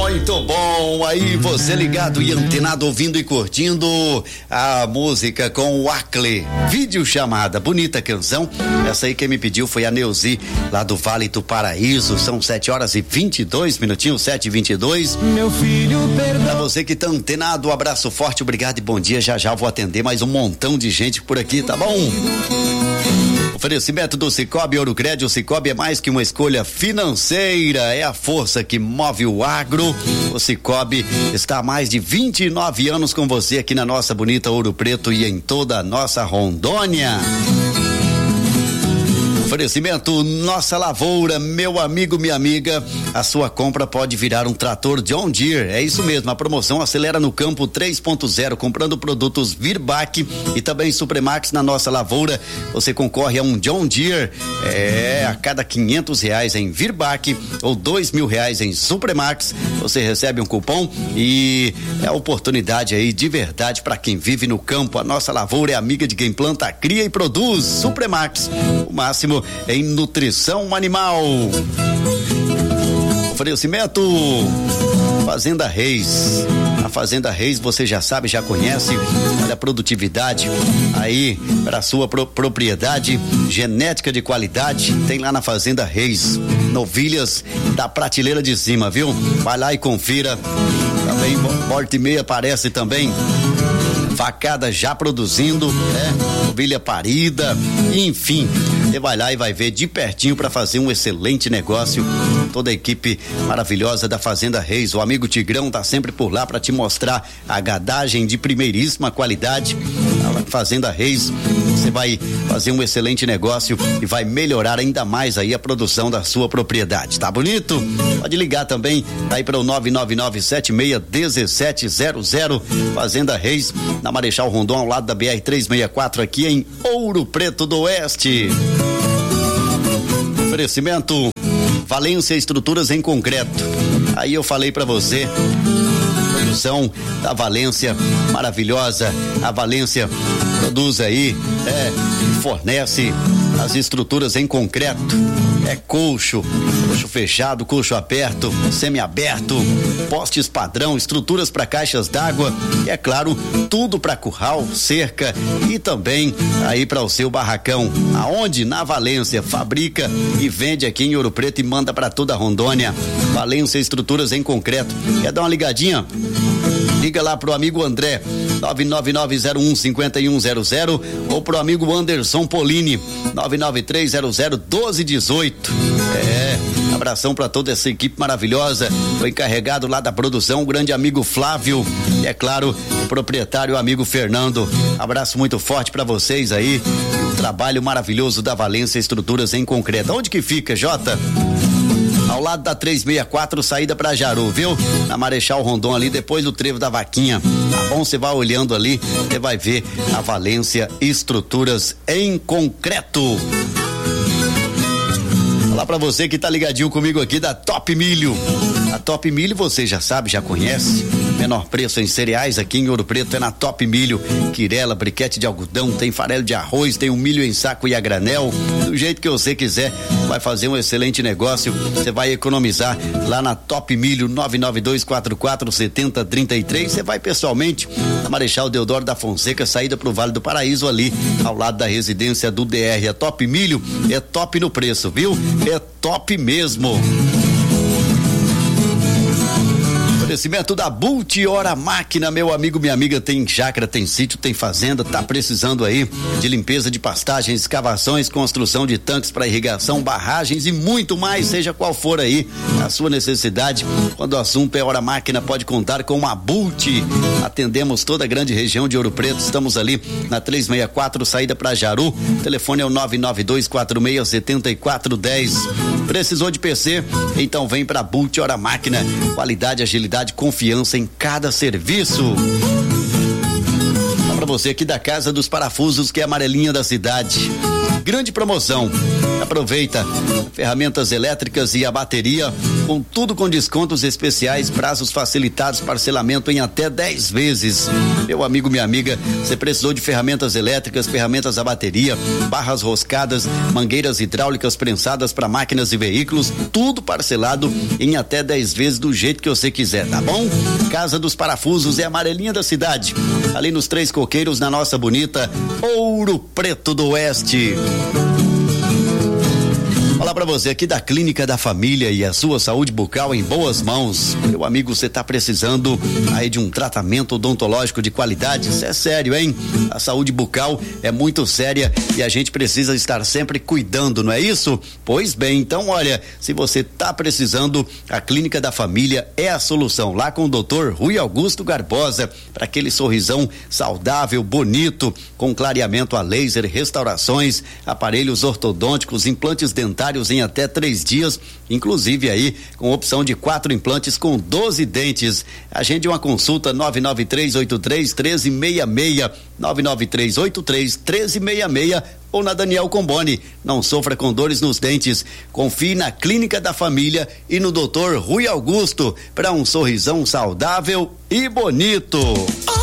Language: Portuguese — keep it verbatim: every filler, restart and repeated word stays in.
Muito bom, aí você ligado e antenado, ouvindo e curtindo a música com o Ackley, vídeo chamada, bonita canção. Essa aí quem me pediu foi a Neuzi, lá do Vale do Paraíso. São sete horas e vinte e dois minutinhos, sete e vinte e dois. Meu filho, perdão. Pra você que tá antenado, um abraço forte, obrigado e bom dia. Já já vou atender mais um montão de gente por aqui, tá bom? Oferecimento do Cicobi Ouro Crédito. O Cicobi é mais que uma escolha financeira, é a força que move o agro. O Cicobi está há mais de vinte e nove anos com você aqui na nossa bonita Ouro Preto e em toda a nossa Rondônia. Oferecimento Nossa Lavoura, meu amigo, minha amiga, a sua compra pode virar um trator John Deere, é isso mesmo, a promoção acelera no campo três ponto zero, comprando produtos Virbac e também Supremax na Nossa Lavoura, você concorre a um John Deere, é, a cada quinhentos reais em Virbac ou dois mil reais em Supremax, você recebe um cupom e é a oportunidade aí de verdade para quem vive no campo. A Nossa Lavoura é amiga de quem planta, cria e produz. Supremax, o máximo em nutrição animal. Oferecimento Fazenda Reis. A Fazenda Reis você já sabe, já conhece. Olha a produtividade aí para sua pro, propriedade, genética de qualidade. Tem lá na Fazenda Reis novilhas da prateleira de cima, viu? Vai lá e confira. Também volta e meia aparece também facada já produzindo, né? Ovelha parida, enfim, você vai lá e vai ver de pertinho para fazer um excelente negócio. Toda a equipe maravilhosa da Fazenda Reis, o amigo Tigrão tá sempre por lá para te mostrar a gadagem de primeiríssima qualidade. A Fazenda Reis, você vai fazer um excelente negócio e vai melhorar ainda mais aí a produção da sua propriedade, tá bonito? Pode ligar também aí para o nove nove nove sete seis um sete zero zero. Fazenda Reis, na Marechal Rondon, ao lado da B R trezentos e sessenta e quatro, aqui em Ouro Preto do Oeste. Oferecimento Valência Estruturas em Concreto. Aí eu falei pra você, produção da Valência maravilhosa. A Valência produz aí, é, fornece as estruturas em concreto. É colcho, colcho fechado, colcho aberto, semiaberto, postes padrão, estruturas para caixas d'água e, é claro, tudo para curral, cerca e também aí para o seu barracão. Aonde? Na Valência. Fabrica e vende aqui em Ouro Preto e manda para toda a Rondônia. Valência Estruturas em Concreto. Quer dar uma ligadinha? Liga lá pro amigo André, nove nove nove zero um cinco um zero zero, ou pro amigo Anderson Polini, nove nove três zero zero um dois um oito. É, abração pra toda essa equipe maravilhosa, o encarregado lá da produção, o grande amigo Flávio, e é claro, o proprietário, o amigo Fernando. Abraço muito forte pra vocês aí, o trabalho maravilhoso da Valência Estruturas em Concreto. Onde que fica, Jota? Ao lado da trezentos e sessenta e quatro, saída pra Jaru, viu? Na Marechal Rondon ali, depois do Trevo da Vaquinha. Tá bom? Você vai olhando ali, você vai ver a Valência Estruturas em Concreto. Falar pra você que tá ligadinho comigo aqui da Top Milho. A Top Milho você já sabe, já conhece. Menor preço em cereais aqui em Ouro Preto é na Top Milho. Quirela, briquete de algodão, tem farelo de arroz, tem um milho em saco e a granel. Do jeito que você quiser, vai fazer um excelente negócio. Você vai economizar lá na Top Milho, nove nove dois quatro quatro sete zero três três. Você vai pessoalmente na Marechal Deodoro da Fonseca, saída pro Vale do Paraíso, ali ao lado da residência do D R. A Top Milho é top no preço, viu? É top mesmo. Oferecimento da Multiora Máquina, meu amigo, minha amiga, tem chácara, tem sítio, tem fazenda, tá precisando aí de limpeza de pastagens, escavações, construção de tanques para irrigação, barragens e muito mais, seja qual for aí a sua necessidade. Quando o assunto é Hora Máquina, pode contar com a Multi. Atendemos toda a grande região de Ouro Preto, estamos ali na trezentos e sessenta e quatro, saída para Jaru. O telefone é o nove nove dois quatro seis sete quatro um zero. Precisou de P C? Então vem pra Multiora Máquina. Qualidade, agilidade, confiança em cada serviço. Para você aqui da Casa dos Parafusos, que é a amarelinha da cidade. grande promoção. Aproveita ferramentas elétricas e a bateria, com tudo com descontos especiais, prazos facilitados, parcelamento em até dez vezes. Meu amigo, minha amiga, você precisou de ferramentas elétricas, ferramentas a bateria, barras roscadas, mangueiras hidráulicas prensadas para máquinas e veículos, tudo parcelado em até dez vezes do jeito que você quiser, tá bom? Casa dos Parafusos é a amarelinha da cidade, ali nos Três Coqueiros, na nossa bonita Ouro Preto do Oeste. Falar pra você aqui da Clínica da Família e a sua saúde bucal em boas mãos. Meu amigo, você tá precisando aí de um tratamento odontológico de qualidade? Isso é sério, hein? A saúde bucal é muito séria e a gente precisa estar sempre cuidando, não é isso? Pois bem, então olha, se você tá precisando, a Clínica da Família é a solução. Lá com o doutor Rui Augusto Garbosa, para aquele sorrisão saudável, bonito, com clareamento a laser, restaurações, aparelhos ortodônticos, implantes dentários em até três dias, inclusive aí com opção de quatro implantes com doze dentes. Agende uma consulta nove nove três oito três um três seis seis, nove nove três oito três um três seis seis ou na Daniel Comboni. Não sofra com dores nos dentes. Confie na Clínica da Família e no doutor Rui Augusto para um sorrisão saudável e bonito.